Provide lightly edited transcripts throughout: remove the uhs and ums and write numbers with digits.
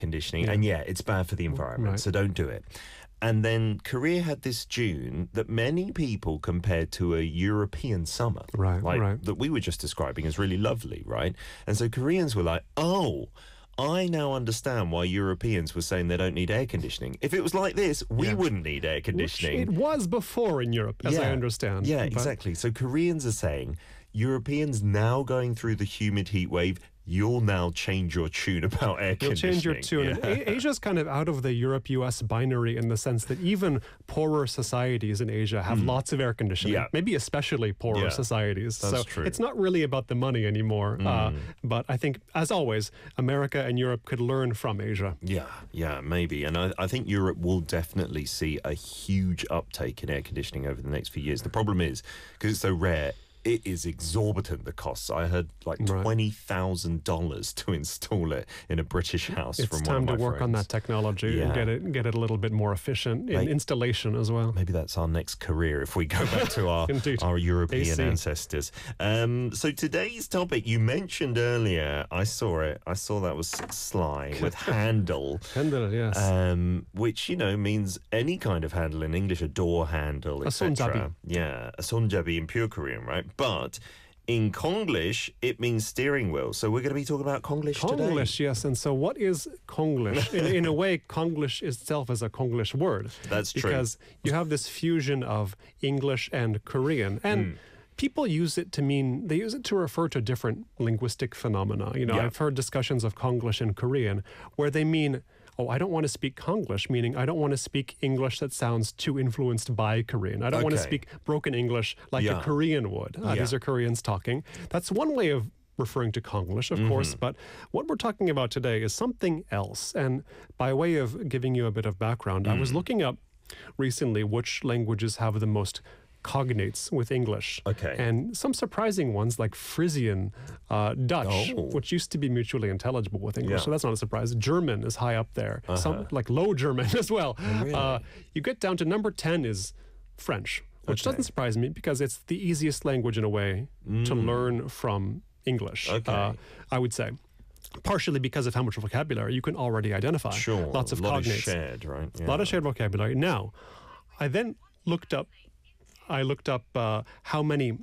conditioning, and it's bad for the environment, so don't do it. And then Korea had this June that many people compared to a European summer, that we were just describing as really lovely, right? And so Koreans were like, oh, I now understand why Europeans were saying they don't need air conditioning. If it was like this, we wouldn't need air conditioning. Which it was before in Europe, as I understand. Yeah, exactly. So Koreans are saying, Europeans now going through the humid heat wave, you'll now change your tune about air conditioning. You'll change your tune. Yeah. Asia's kind of out of the Europe-US binary in the sense that even poorer societies in Asia have lots of air conditioning. Yeah. Maybe especially poorer societies. That's true. It's not really about the money anymore. But I think, as always, America and Europe could learn from Asia. Yeah, maybe. And I think Europe will definitely see a huge uptake in air conditioning over the next few years. The problem is, because it's so rare, it is exorbitant, the costs. I heard like $20,000 to install it in a British house from one of my friends. It's time to work on that technology and get it a little bit more efficient in installation as well. Maybe that's our next career if we go back to our European ancestors. So today's topic, you mentioned earlier, I saw that was Sly with handle. Handle, yes. Which, means any kind of handle in English, a door handle, etc. A sonjabi. Yeah, a sonjabi in pure Korean, right? But in Konglish, it means steering wheel. So we're going to be talking about Konglish today. Konglish, yes. And so what is Konglish? in a way, Konglish itself is a Konglish word. That's true. Because you have this fusion of English and Korean. And people use it to refer to different linguistic phenomena. I've heard discussions of Konglish and Korean where they mean, I don't want to speak Konglish, meaning I don't want to speak English that sounds too influenced by Korean. I don't want to speak broken English like a Korean would. These are Koreans talking. That's one way of referring to Konglish, of course, but what we're talking about today is something else. And by way of giving you a bit of background, I was looking up recently which languages have the most cognates with English. Okay. And some surprising ones like Frisian, Dutch, which used to be mutually intelligible with English, so that's not a surprise. German is high up there. Some like Low German as well. Oh, really? You get down to number 10 is French, which doesn't surprise me because it's the easiest language in a way to learn from English, I would say. Partially because of how much vocabulary you can already identify. Sure. Lots of cognates. A lot of shared, right? A lot of shared vocabulary. Now, I then looked up how many,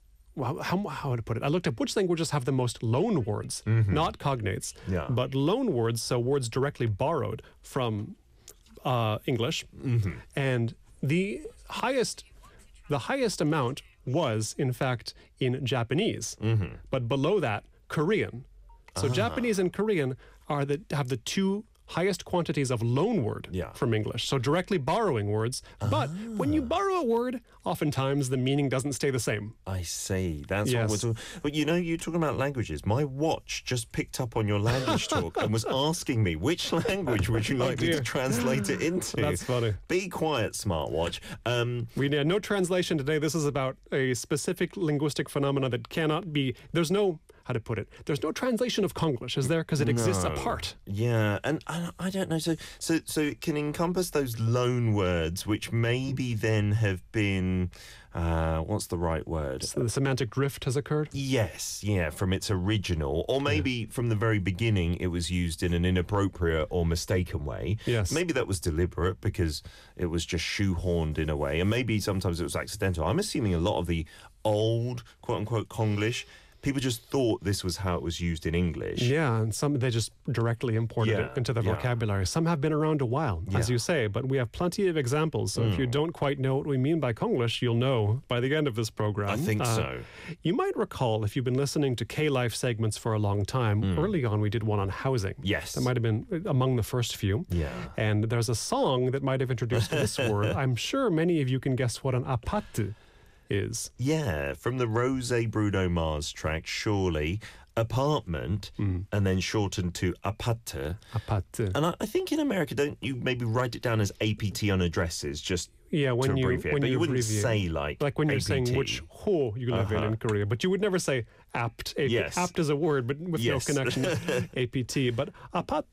how to put it? I looked up which languages have the most loan words, not cognates, but loan words, so words directly borrowed from English. And the highest amount was, in fact, in Japanese. But below that, Korean. So Japanese and Korean have the two highest quantities of loan word from English. So directly borrowing words. But when you borrow a word, oftentimes the meaning doesn't stay the same. I see. That's what we're talking. But you're talking about languages. My watch just picked up on your language talk and was asking me, which language would you like me to translate it into? That's funny. Be quiet, smartwatch. We need no translation today. This is about a specific linguistic phenomena that cannot be, there's no translation of Konglish, is there? Because it exists apart. Yeah, and I don't know. So it can encompass those loan words, which maybe then have been, what's the right word? So the semantic drift has occurred? Yes, from its original. Or maybe from the very beginning it was used in an inappropriate or mistaken way. Yes. Maybe that was deliberate because it was just shoehorned in a way. And maybe sometimes it was accidental. I'm assuming a lot of the old, quote-unquote, Konglish, people just thought this was how it was used in English. Yeah, and some they just directly imported it into the vocabulary. Some have been around a while, as you say, but we have plenty of examples. So if you don't quite know what we mean by Konglish, you'll know by the end of this program. I think so. You might recall, if you've been listening to K-Life segments for a long time, early on we did one on housing. Yes. That might have been among the first few. Yeah. And there's a song that might have introduced this word. I'm sure many of you can guess what an apart is. Yeah, from the Rose Bruno Mars track, Surely, apartment, and then shortened to aparte. Aparte. And I think in America, don't you maybe write it down as APT on addresses, just when to abbreviate? when but you wouldn't abbreviate. say like when you're APT. saying which ho you live in Korea, but you would never say apt. Yes. Apt is a word, but with no connection to APT. But apatu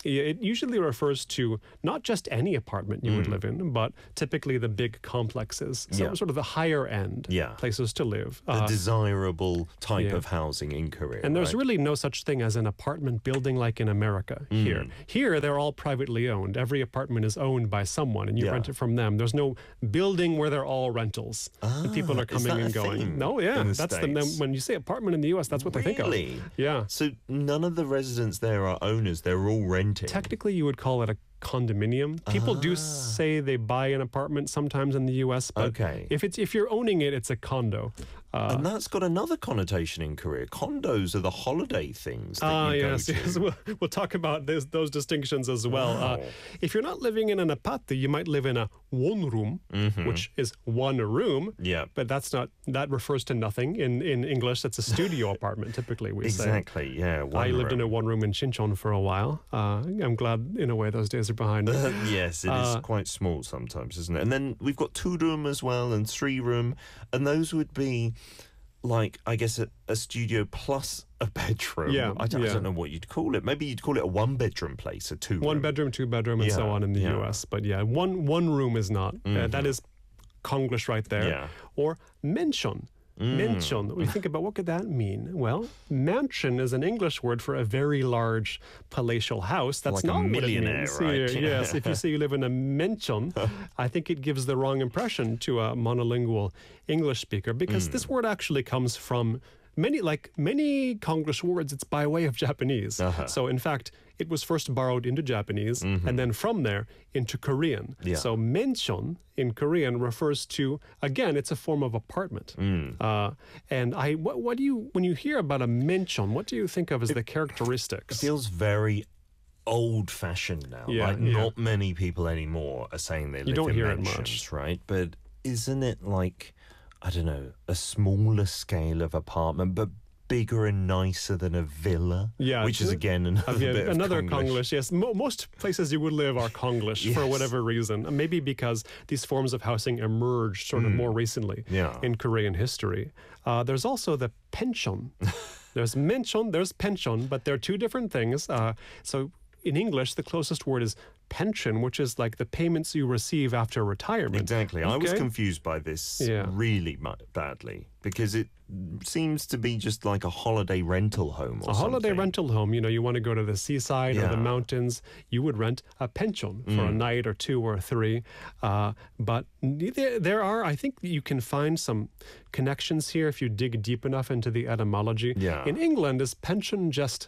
It usually refers to not just any apartment you would live in, but typically the big complexes, so sort of the higher end places to live. The desirable type of housing in Korea. And there's really no such thing as an apartment building like in America here. Here, they're all privately owned. Every apartment is owned by someone, and you rent it from them. There's no building where they're all rentals. And people are coming and going. No, that's when you say apartment in the U.S., that's what they think of. Yeah. So none of the residents there are owners. They're all renting. Technically, you would call it a condominium. People do say they buy an apartment sometimes in the U.S., but if you're owning it, it's a condo. And that's got another connotation in Korea. Condos are the holiday things that you go to. Yes. We'll talk about those distinctions as well. Wow. If you're not living in an apart, you might live in a one-room, which is one room. Yeah. But that refers to nothing. In English, that's a studio apartment, typically, we say. Exactly, yeah. I lived in a one-room in Shincheon for a while. I'm glad, in a way, those days are behind me. Yes, it is quite small sometimes, isn't it? And then we've got 2-room as well and 3-room, and those would be like, I guess, a studio plus a bedroom. Yeah, I don't know what you'd call it. Maybe you'd call it a 1-bedroom place, a 2-room. 1-bedroom, 2-bedroom, and so on in the US. But one room is not. That is Konglish right there. Yeah. Or mention. Mention. We think about what could that mean? Well, mansion is an English word for a very large palatial house. That's like not a millionaire, what it means. right? Yes, if you say you live in a mention, I think it gives the wrong impression to a monolingual English speaker, because this word actually comes from many Konglish words. It's by way of Japanese. So in fact, it was first borrowed into Japanese and then from there into Korean. Yeah. So mention in Korean refers to, again, it's a form of apartment. And what do you, when you hear about a mention, what do you think of as the characteristics? It feels very old-fashioned now. Not many people anymore are saying they live in mansions, right? But isn't it like, I don't know, a smaller scale of apartment, but bigger and nicer than a villa? Yeah. Which is, again, another Konglish. Yes. Most places you would live are Konglish for whatever reason. Maybe because these forms of housing emerged sort of more recently in Korean history. There's also the pension. There's mention, there's pension, but they're two different things. So in English, the closest word is pension, which is like the payments you receive after retirement. Exactly. I was confused by this really badly, because it seems to be just like a holiday rental home or something. Holiday rental home, you want to go to the seaside or the mountains, you would rent a pension for a night or 2 or 3. But there are, I think you can find some connections here if you dig deep enough into the etymology. Yeah. In England, is pension just...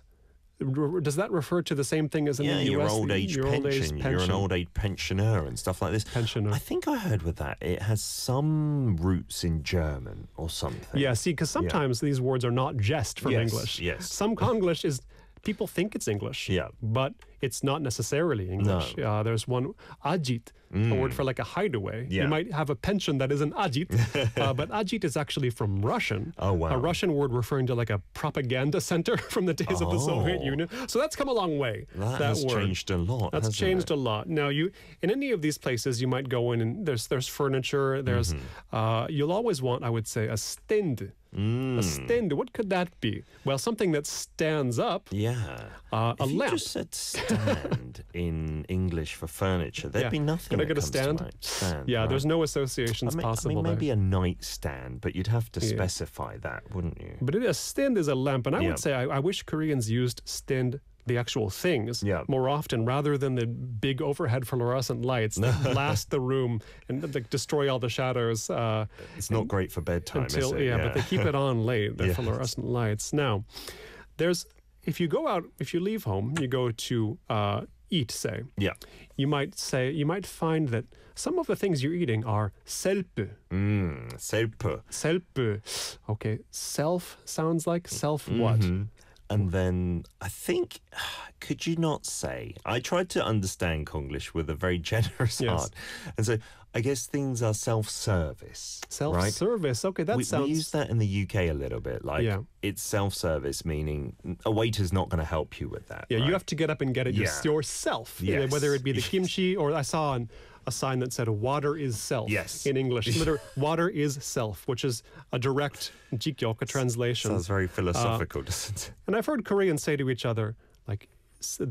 Does that refer to the same thing as in the US? Your old age pension. You're an old age pensioner and stuff like this. Pensioner. I think I heard with that it has some roots in German or something. Yeah, see, because sometimes these words are not just from English. Yes. Some Konglish is, people think it's English, but it's not necessarily English. No. There's one, ajit, a word for like a hideaway. Yeah. You might have a pension that isn't ajit, but ajit is actually from Russian. Oh, wow. A Russian word referring to like a propaganda center from the days of the Soviet Union. So that's come a long way. That has changed a lot. That's changed a lot. Now, in any of these places, you might go in and there's furniture. There's you'll always want, I would say, a stand. A stand, what could that be? Well, something that stands up. Yeah. A if you lamp. just said stand in English for furniture, there'd be nothing. Can I get a stand? Yeah, right? there's no associations possible. I mean, maybe a nightstand, but you'd have to specify that, wouldn't you? But a stand is a lamp, and I would say I wish Koreans used stand, the actual things, more often, rather than the big overhead fluorescent lights that blast the room and destroy all the shadows. It's not great for bedtime, is it? Yeah, but they keep it on late, the fluorescent lights. Now, if you go out, if you leave home, you go to eat, say. Yeah. You might find that some of the things you're eating are selpö. Selpö. Selpö. Okay, self sounds like self what? And then I think, could you not say, I tried to understand Konglish with a very generous heart. And so I guess things are self-service. Self-service, okay, that sounds... We use that in the UK a little bit, like it's self-service, meaning a waiter's not going to help you with that. Yeah, you have to get up and get it yourself, whether it be the kimchi or I saw a sign that said water is self in English. Literally, water is self, which is a direct jikyeok, a translation. Sounds very philosophical, doesn't it? And I've heard Koreans say to each other, like, that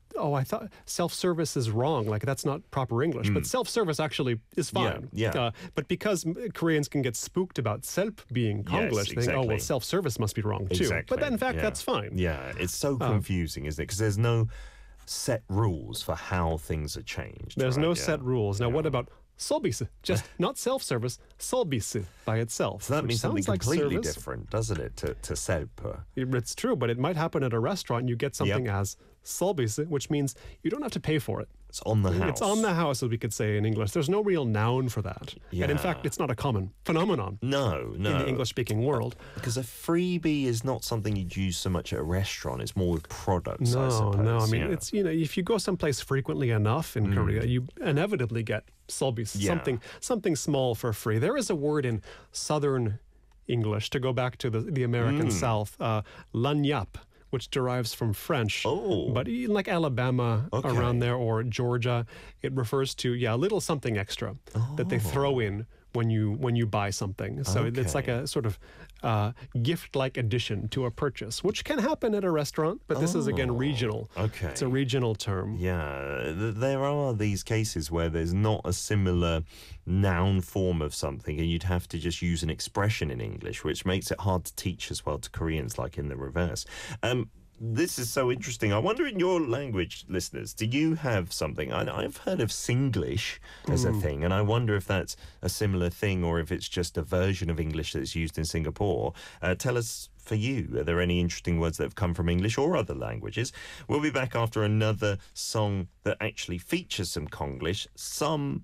I thought self-service is wrong. Like, that's not proper English. But self-service actually is fine. Yeah. But because Koreans can get spooked about self being Konglish, they think, oh, well, self-service must be wrong too. Exactly. But in fact, that's fine. Yeah, it's so confusing, isn't it? Because there's no set rules for how things are changed. There's no set rules. Now, what about solbis? Just not self-service, solbis by itself. So that means something completely different, doesn't it, to selp? It's true, but it might happen at a restaurant and you get something as solbis, which means you don't have to pay for it. It's on the house. It's on the house, as we could say in English. There's no real noun for that. Yeah. And in fact, it's not a common phenomenon. No. In the English-speaking world. Because a freebie is not something you'd use so much at a restaurant. It's more with products, I suppose. No. I mean, it's, if you go someplace frequently enough in Korea, you inevitably get solbis, something small for free. There is a word in Southern English, to go back to the American South, lagniappe, which derives from French. But like Alabama, around there, or Georgia, it refers to, a little something extra that they throw in when you buy something. So it's like a sort of gift-like addition to a purchase, which can happen at a restaurant, but this is, again, regional. Okay. It's a regional term. Yeah, there are these cases where there's not a similar noun form of something, and you'd have to just use an expression in English, which makes it hard to teach as well to Koreans, like in the reverse. This is so interesting. I wonder, in your language, listeners, do you have something? I've heard of Singlish as a thing, and I wonder if that's a similar thing or if it's just a version of English that's used in Singapore. Tell us, for you, are there any interesting words that have come from English or other languages? We'll be back after another song that actually features some Konglish, some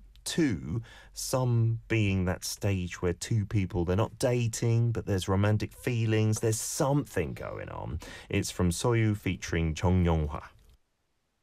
being that stage where two people, they're not dating, but there's romantic feelings, there's something going on. It's from Soyu featuring Jung Yong-hwa.